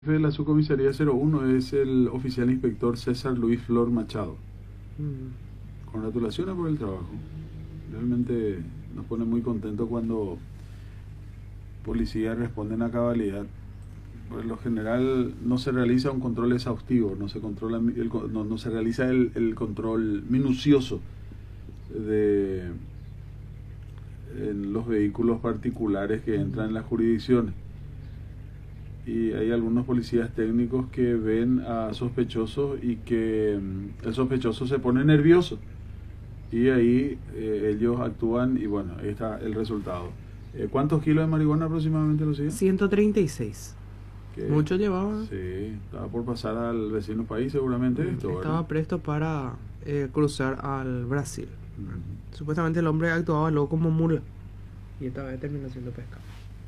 Jefe de la subcomisaría 01 es el oficial inspector César Luis Flor Machado. Congratulaciones por el trabajo. Realmente nos pone muy contentos cuando policías responden a cabalidad. Por lo general no se realiza un control exhaustivo, no se controla no se realiza el control minucioso de en los vehículos particulares que entran en las jurisdicciones. Y hay algunos policías técnicos que ven a sospechosos y que el sospechoso se pone nervioso y ahí ellos actúan y bueno, ahí está el resultado. ¿Cuántos kilos de marihuana aproximadamente, Lucía? 136. Que, Mucho llevaba. Sí, estaba por pasar al vecino país seguramente esto, Estaba ¿verdad? presto para cruzar al Brasil. Supuestamente el hombre actuaba luego como mula y esta vez terminó siendo pescado.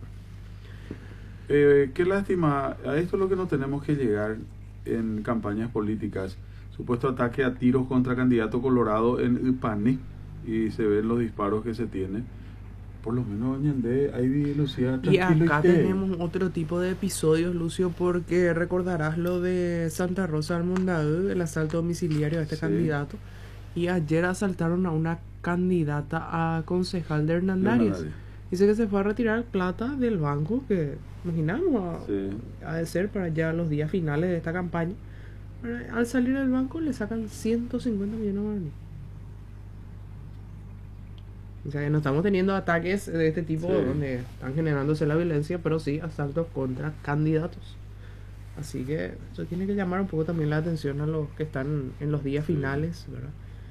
Qué lástima, a esto es lo que no tenemos que llegar en campañas políticas. Supuesto ataque a tiros contra candidato Colorado en Ipaní y se ven los disparos que se tienen. Por lo menos Ñandé, ahí vi Lucía Y tranquilo acá te... tenemos otro tipo de episodios, Lucio, porque recordarás lo de Santa Rosa del Mondaú, el asalto domiciliario a este Sí. candidato. Y ayer asaltaron a una candidata a concejal de Hernandarias. Dice que se fue a retirar plata del banco, que imaginamos Sí. ha de ser para ya los días finales de esta campaña. Al salir del banco le sacan 150 millones de guaraníes. O sea que no estamos teniendo ataques de este tipo Sí. donde están generándose la violencia, pero sí asaltos contra candidatos. Así que eso tiene que llamar un poco también la atención a los que están en los días Sí. finales, ¿verdad?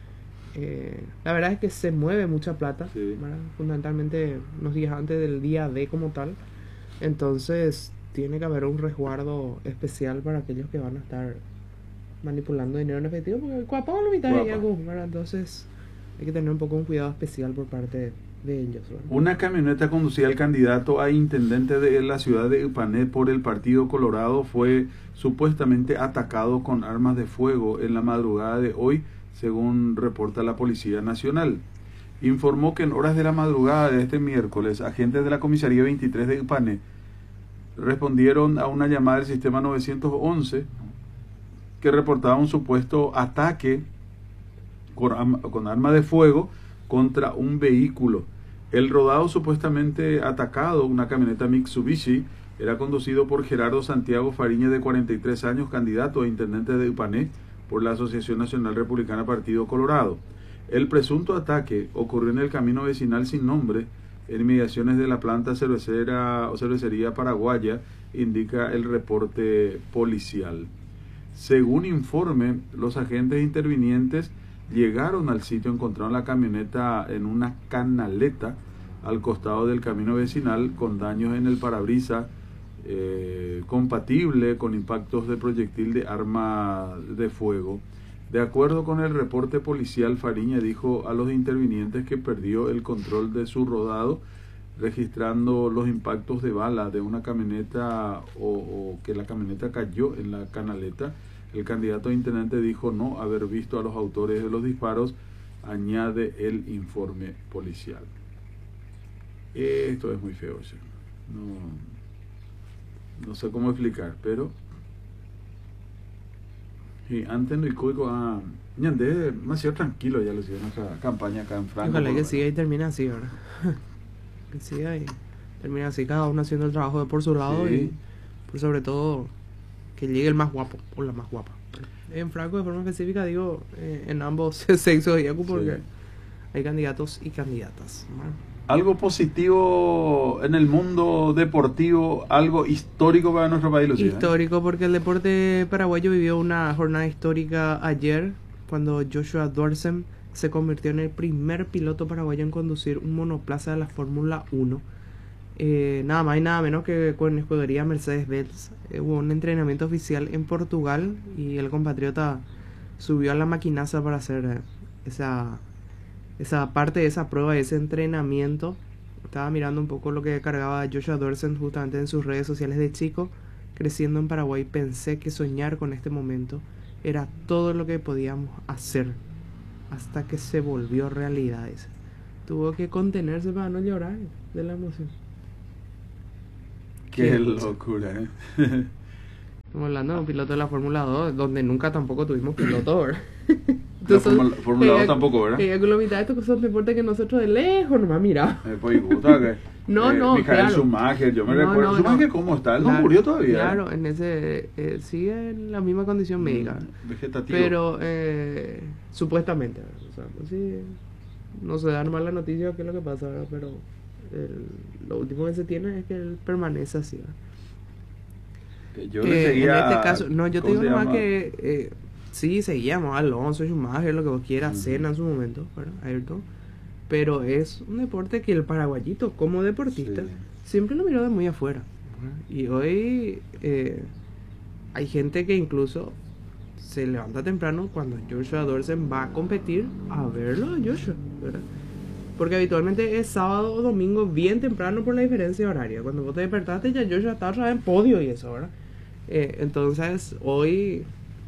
La verdad es que se mueve mucha plata, Sí. ¿verdad? Fundamentalmente unos días antes del día D como tal. Entonces tiene que haber un resguardo especial para aquellos que van a estar manipulando dinero en efectivo, porque el cuapado la mitad de Guapa. algo, ¿verdad? Entonces hay que tener un poco un cuidado especial por parte de ellos, ¿verdad? Una camioneta conducida al candidato a intendente de la ciudad de Ipané por el Partido Colorado fue supuestamente atacado con armas de fuego en la madrugada de hoy, según reporta la Policía Nacional. Informó que en horas de la madrugada de este miércoles, agentes de la Comisaría 23 de Ipané respondieron a una llamada del sistema 911 que reportaba un supuesto ataque con arma de fuego contra un vehículo. El rodado supuestamente atacado, una camioneta Mitsubishi, era conducido por Gerardo Santiago Fariña, de 43 años, candidato a intendente de Ipané por la Asociación Nacional Republicana Partido Colorado. El presunto ataque ocurrió en el camino vecinal sin nombre, en inmediaciones de la planta cervecera o cervecería paraguaya, indica el reporte policial. Según informe, los agentes intervinientes llegaron al sitio, encontraron la camioneta en una canaleta al costado del camino vecinal con daños en el parabrisas compatible con impactos de proyectil de arma de fuego. De acuerdo con el reporte policial, Fariña dijo a los intervinientes que perdió el control de su rodado, registrando los impactos de bala de una camioneta o que la camioneta cayó en la canaleta. El candidato a intendente dijo no haber visto a los autores de los disparos, añade el informe policial. Esto es muy feo, ¿sí? No sé cómo explicar, pero y antes no hay código ñandé demasiado tranquilo ya lo hicieron esa campaña acá en Franco. Ojalá que siga y termine así, ¿verdad? Que siga y termine así, cada uno haciendo el trabajo de por su lado. Sí. Y por sobre todo que llegue el más guapo o la más guapa. En Franco, de forma específica, digo en ambos sexos de Yaku, porque Sí. hay candidatos y candidatas, ¿verdad? Algo positivo en el mundo deportivo, algo histórico para nuestro país, Lucía. Histórico, porque el deporte paraguayo vivió una jornada histórica ayer, cuando Joshua Dorsem se convirtió en el primer piloto paraguayo en conducir un monoplaza de la Fórmula 1. Nada más y nada menos que con escudería Mercedes-Benz. Hubo un entrenamiento oficial en Portugal y el compatriota subió a la maquinaza para hacer esa parte de esa prueba, ese entrenamiento. Estaba mirando un poco lo que cargaba Joshua Dorsem justamente en sus redes sociales de chico. Creciendo en Paraguay, pensé que soñar con este momento era todo lo que podíamos hacer, hasta que se volvió realidad. Tuvo que contenerse para no llorar de la emoción. Qué locura, ¿eh? Estamos hablando de un piloto de la Fórmula 2, donde nunca tampoco tuvimos piloto, ¿verdad? La Fórmula 2 tampoco, ¿verdad? Que con la mitad de estos son deportes que nosotros de lejos nomás mira. Pues gusta que No, Michael claro. Schumacher, yo me recuerdo. No. Schumacher, ¿cómo está? Él no Claro, murió todavía. Claro, en ese sigue en la misma condición médica. Vegetativo. Pero supuestamente, o sea, pues sí, no se da nomás la noticia qué es lo que pasa, ¿verdad? Pero lo último que se tiene es que él permanece así, ¿verdad? Yo le seguía. En este caso, no, yo te ¿cómo digo se nomás llama? que sí, seguíamos a Alonso, Schumacher, lo que vos quieras, Senna en su momento, ¿verdad? Ayrton. Pero es un deporte que el paraguayito, como deportista, Sí. siempre lo miró de muy afuera, ¿verdad? Y hoy hay gente que incluso se levanta temprano cuando Joshua Dorsey va a competir a verlo a Joshua, ¿verdad? Porque habitualmente es sábado o domingo bien temprano por la diferencia horaria. Cuando vos te despertaste ya Joshua está otra vez en podio y eso, ¿verdad? Entonces hoy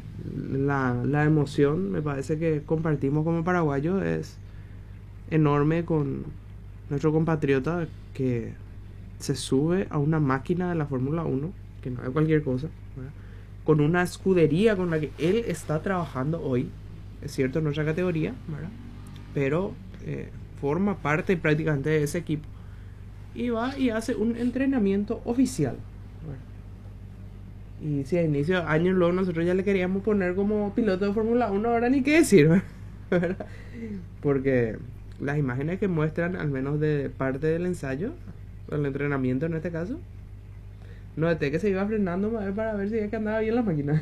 la emoción me parece que compartimos como paraguayos es enorme con nuestro compatriota que se sube a una máquina de la Fórmula 1, que no es cualquier cosa, ¿verdad? Con una escudería con la que él está trabajando hoy, es cierto, en nuestra categoría, ¿verdad? Pero forma parte prácticamente de ese equipo y va y hace un entrenamiento oficial, ¿verdad? Y si a inicio de año luego nosotros ya le queríamos poner como piloto de Fórmula 1, ahora ni qué decir, ¿verdad? Porque las imágenes que muestran, al menos de parte del ensayo, el entrenamiento en este caso, noté que se iba frenando para ver si es que andaba bien la máquina.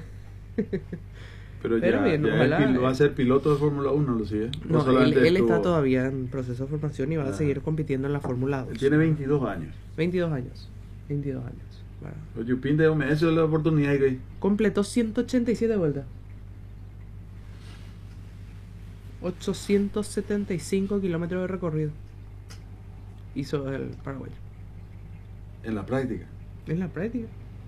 Pero Pero bien, ya ojalá, va a ser piloto de Fórmula 1, ¿lo sigue? ¿O No, solamente él está estuvo- todavía en proceso de formación y va a seguir compitiendo en la Fórmula 2. Él tiene 22 años. 22 años. 22 años. ¿Verdad? Oye, pinte un mes, eso es la oportunidad que Completó 187 vueltas. 875 kilómetros de recorrido hizo el paraguayo. en la práctica. En la práctica.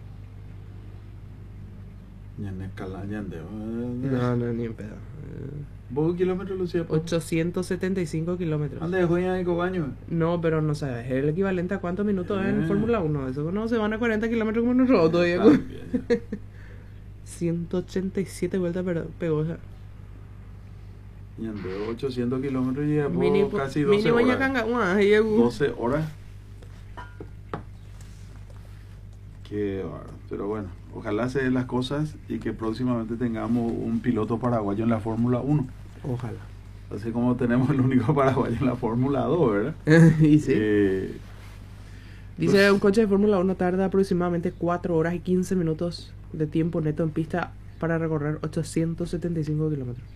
Ya en escala, ya en de- No, ni en pedo. ¿Vos kilómetros, Lucía? 875 kilómetros. ¿Dónde dejó ya Nico Baño? No, pero no sabes, es el equivalente a cuántos minutos es en Ah. Fórmula 1. Eso no se van a 40 kilómetros como nosotros todavía. También, ya. 187 vueltas pegó esa. Y andó 800 kilómetros y llevó Mínimo, casi 12 mínimo ya horas. canga, ahí llegó. 12 horas. Qué bárbaro. Pero bueno, ojalá se den las cosas y que próximamente tengamos un piloto paraguayo en la Fórmula 1. Ojalá. Así como tenemos el único paraguayo en la Fórmula 2, ¿verdad? Y sí. Dice Pues- un coche de Fórmula 1 tarda aproximadamente 4 horas y 15 minutos de tiempo neto en pista para recorrer 875 kilómetros.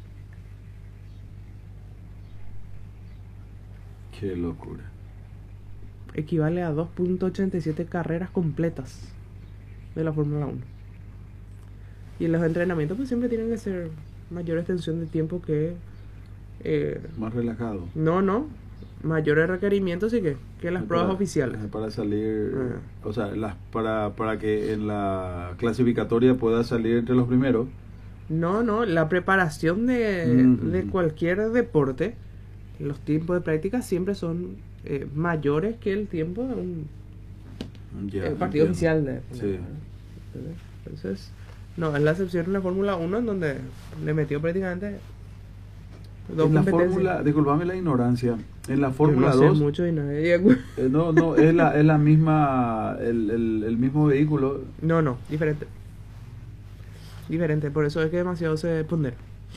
Qué locura. Equivale a 2.87 carreras completas de la Fórmula 1. Y en los entrenamientos pues siempre tienen que ser mayor extensión de tiempo que... Más relajado. no, mayores requerimientos y que las pruebas oficiales. Para salir, o sea, para que en la clasificatoria pueda salir entre los primeros. No, la preparación de Mm. cualquier deporte, los tiempos de práctica siempre son mayores que el tiempo de un Ya, partido entiendo. oficial de Sí. Entonces, no, es la excepción en la Fórmula 1 en donde le metió prácticamente dos En la competencias. Fórmula, disculpame la ignorancia, en la Yo Fórmula no sé 2, mucho y nadie... no, es la misma, el mismo vehículo. No, diferente. Diferente, por eso es que demasiado se pondera.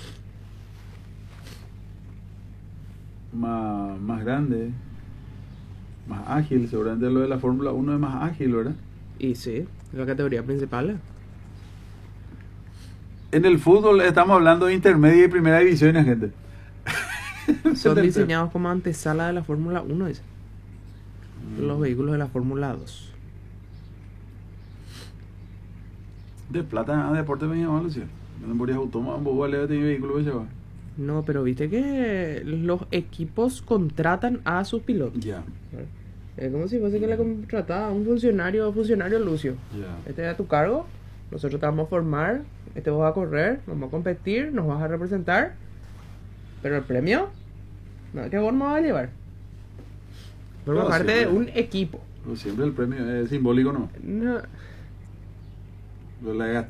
Más grande, más ágil, seguramente lo de la Fórmula 1 es más ágil, ¿verdad? Y sí, la categoría principal. En el fútbol estamos hablando de intermedia y primera división, gente. Son diseñados como antesala de la Fórmula 1, dice. Los vehículos de la Fórmula 2. De plata a deporte me llama, Lucía. En Boris Automa, un poco de vehículo que lleva. No, pero viste que los equipos contratan a sus pilotos. Ya, Es como si fuese que le contrataba a un funcionario Lucio. ya. Este es a tu cargo, nosotros te vamos a formar, este vas a correr, vamos a competir, nos vas a representar. Pero el premio, no, ¿qué vos nos vas a llevar? Forma No, parte de siempre. un equipo. Pero siempre el premio es simbólico, ¿no? No, Lo le